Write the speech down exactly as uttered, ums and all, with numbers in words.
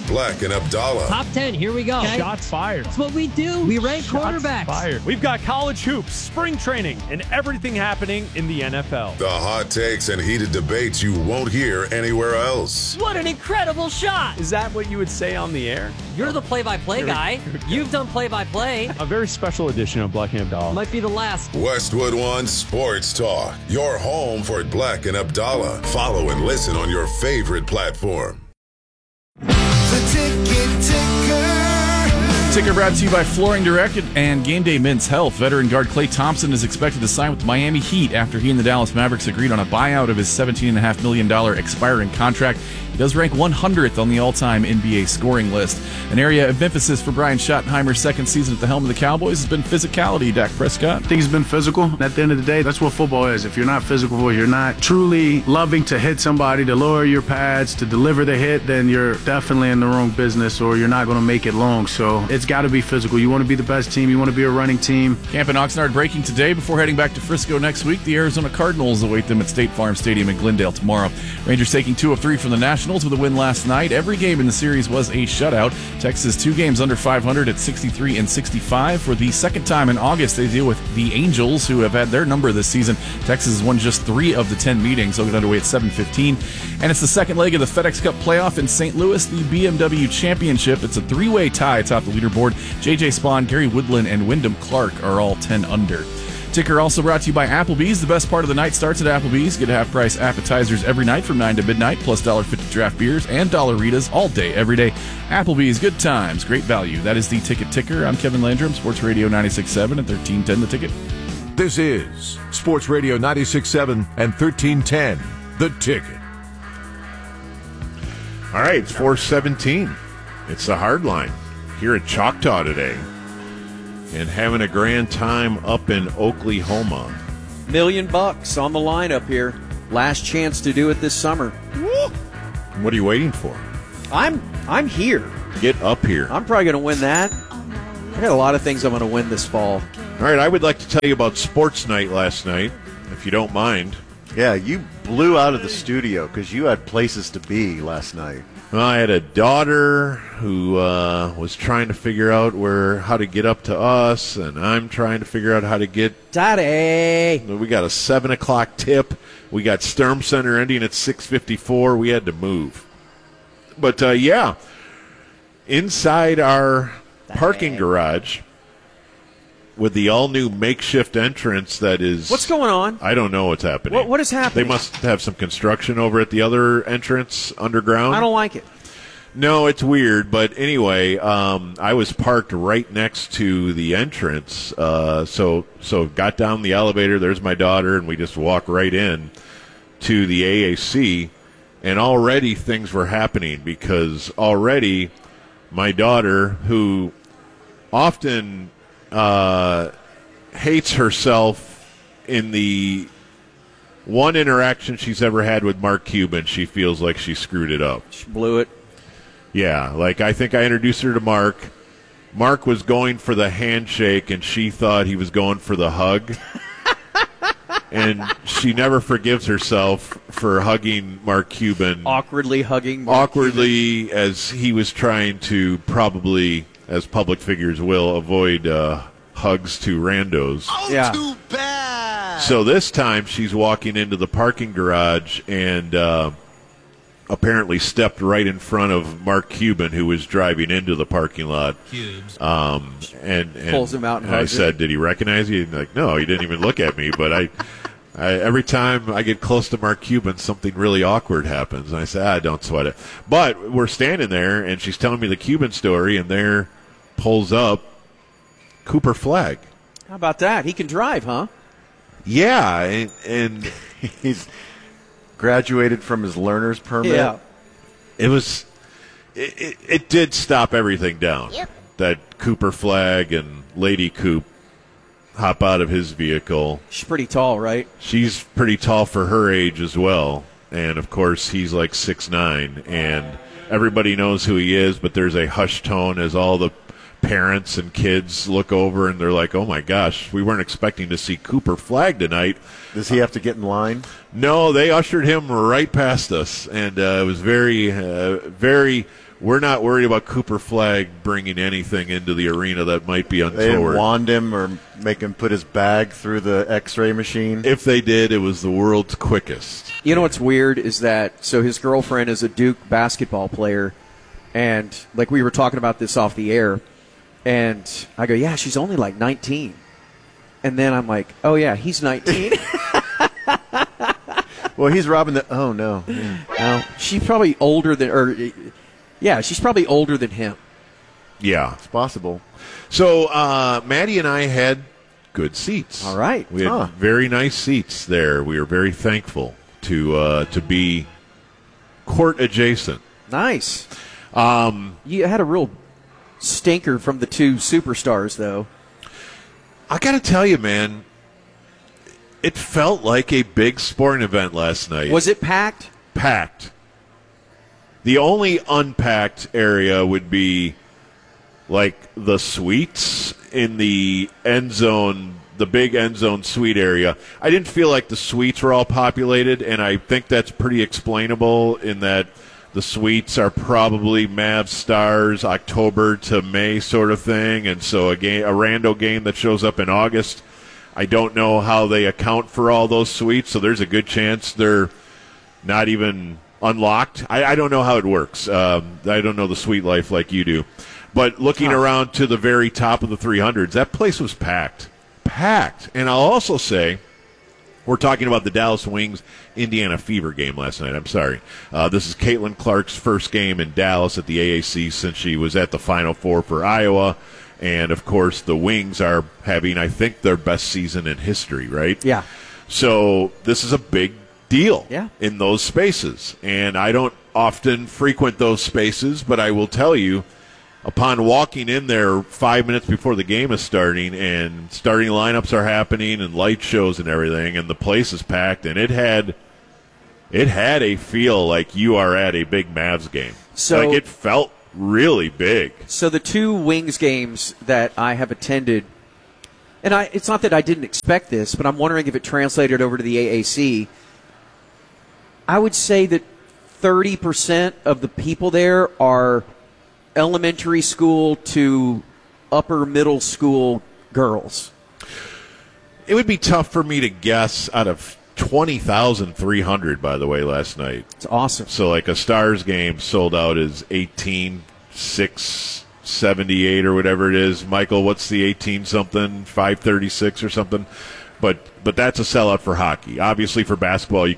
Black and Abdallah. Top ten, here we go. Okay. Shots fired. That's what we do. We rank Shots quarterbacks. Fired. We've got college hoops, spring training, and everything happening in the N F L. The hot takes and heated debates you won't hear anywhere else. What an incredible shot. Is that what you would say on the air? You're the play-by-play guy. You've done play-by-play. A very special edition of Black and Abdallah. Might be the last. Westwood One Sports Talk. Your home for Black and Abdallah. Follow and listen on your favorite platform. The Ticket Ticker. Ticker brought to you by Flooring Direct and Game Day Men's Health. Veteran guard Klay Thompson is expected to sign with the Miami Heat after he and the Dallas Mavericks agreed on a buyout of his seventeen point five million dollars expiring contract. He does rank one hundredth on the all-time N B A scoring list. An area of emphasis for Brian Schottenheimer's second season at the helm of the Cowboys has been physicality. Dak Prescott. I think it's been physical. At the end of the day, that's what football is. If you're not physical, you're not truly loving to hit somebody, to lower your pads, to deliver the hit, then you're definitely in the wrong business or you're not going to make it long. So it's got to be physical. You want to be the best team. You want to be a running team. Camp in Oxnard breaking today before heading back to Frisco next week. The Arizona Cardinals await them at State Farm Stadium in Glendale tomorrow. Rangers taking two of three from the Nationals with a win last night. Every game in the series was a shutout. Texas two games under five hundred at sixty-three and sixty-five. For the second time in August, they deal with the Angels, who have had their number this season. Texas has won just three of the ten meetings. They'll get underway at seven fifteen. And it's the second leg of the FedEx Cup playoff in Saint Louis, the B M W Championship. It's a three-way tie atop the leaderboard. J J Spawn, Gary Woodland, and Wyndham Clark are all ten under. Ticker also brought to you by Applebee's. The best part of the night starts at Applebee's. Get half-price appetizers every night from nine to midnight, plus one dollar fifty draft beers and Dollaritas all day, every day. Applebee's, good times, great value. That is the Ticket Ticker. I'm Kevin Landrum, Sports Radio ninety-six point seven and thirteen ten The Ticket. This is Sports Radio ninety-six point seven and thirteen ten The Ticket. All right, it's four seventeen. It's the hard line here at Choctaw today. And having a grand time up in Oklahoma. Million bucks on the line up here. Last chance to do it this summer. Woo! What are you waiting for? I'm I'm here. Get up here. I'm probably going to win that. I got a lot of things I'm going to win this fall. All right, I would like to tell you about sports night last night, if you don't mind. Yeah, you blew out of the studio because you had places to be last night. Well, I had a daughter who uh, was trying to figure out where how to get up to us, and I'm trying to figure out how to get. Daddy! We got a seven o'clock tip. We got Sturm Center ending at six fifty-four. We had to move. But, uh, yeah, inside our Daddy. parking garage with the all-new makeshift entrance that is... What's going on? I don't know what's happening. What, what is happening? They must have some construction over at the other entrance underground. I don't like it. No, it's weird. But anyway, um, I was parked right next to the entrance. Uh, so so got down the elevator. There's my daughter, and we just walk right in to the A A C. And already things were happening because already my daughter, who often... Uh, hates herself in the one interaction she's ever had with Mark Cuban. She feels like she screwed it up. She blew it. Yeah, like I think I introduced her to Mark. Mark was going for the handshake, and she thought he was going for the hug. And she never forgives herself for hugging Mark Cuban. Awkwardly hugging Mark Awkwardly, Cuban. as he was trying to probably... as public figures will, avoid uh, hugs to randos. Oh, yeah. too bad. So this time she's walking into the parking garage and uh, apparently stepped right in front of Mark Cuban, who was driving into the parking lot. Cubes. Um, and, and Pulls him out and I hugs said, him. did he recognize you? And like, no, he didn't even look at me. But I, I, every time I get close to Mark Cuban, something really awkward happens. And I say, ah, don't sweat it. But we're standing there, and she's telling me the Cuban story, and there pulls up Cooper Flagg. How about that? He can drive, huh? Yeah, and, and He's graduated from his learner's permit. Yeah. it was it, it, it did stop everything down. Yep. That Cooper Flagg and Lady Coop hop out of his vehicle. She's pretty tall, right? She's pretty tall for her age as well. And, of course, he's like six nine, and everybody knows who he is, but there's a hushed tone as all the parents and kids look over and they're like, oh, my gosh, we weren't expecting to see Cooper Flagg tonight. Does he have to get in line? No, they ushered him right past us, and uh, it was very, uh, very we're not worried about Cooper Flagg bringing anything into the arena that might be They didn't untoward. wand him or make him put his bag through the X-ray machine. If they did, it was the world's quickest. You know what's weird is that, so his girlfriend is a Duke basketball player, and like we were talking about this off the air, and I go, yeah, she's only like nineteen. And then I'm like, oh, yeah, he's nineteen. Well, he's robbing the. Oh no. No, she's probably older than, or yeah, she's probably older than him. Yeah. It's possible. So uh, Maddie and I had good seats. All right. We had Huh. very nice seats there. We were very thankful to uh, to be court adjacent. Nice. Um, you had a real stinker from the two superstars, though. I got to tell you, man, it felt like a big sporting event last night. Was it packed? Packed. The only unpacked area would be like the suites in the end zone, the big end zone suite area. I didn't feel like the suites were all populated, and I think that's pretty explainable in that the suites are probably Mavs Stars October to May sort of thing, and so a game, a rando game that shows up in August, I don't know how they account for all those suites, so there's a good chance they're not even unlocked. I, I don't know how it works. Um, I don't know the suite life like you do. But looking Huh. around to the very top of the three hundreds, that place was packed. Packed. And I'll also say, we're talking about the Dallas Wings Indiana Fever game last night. I'm sorry. Uh, this is Caitlin Clark's first game in Dallas at the A A C since she was at the Final Four for Iowa. And, of course, the Wings are having, I think, their best season in history, right? Yeah. So this is a big deal Yeah. in those spaces. And I don't often frequent those spaces, but I will tell you, upon walking in there five minutes before the game is starting and starting lineups are happening and light shows and everything, and the place is packed, and it had it had a feel like you are at a big Mavs game. So- like it felt really big. So the two Wings games that I have attended, and I, it's not that I didn't expect this, but I'm wondering if it translated over to the A A C. I would say that thirty percent of the people there are elementary school to upper middle school girls. It would be tough for me to guess out of twenty thousand three hundred, by the way, last night. It's awesome. So, like, a Stars game sold out is eighteen six seventy-eight or whatever it is. Michael, what's the eighteen something, five thirty-six or something? But but that's a sellout for hockey. Obviously, for basketball, you